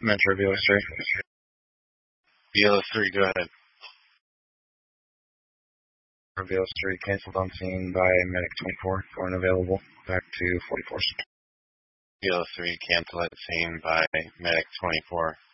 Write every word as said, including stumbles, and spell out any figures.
Metro V L S three. V L S three, go ahead. V L S three canceled on scene by Medic twenty-four, going available. Back to forty-four. V L S three canceled at scene by Medic twenty-four.